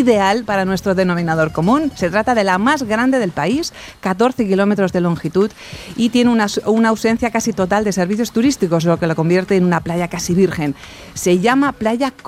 ideal para nuestro denominador común. Se trata de la más grande del país, 14 kilómetros de longitud, y tiene una ausencia casi total de servicios turísticos, lo que la convierte en una playa casi virgen. Se llama Playa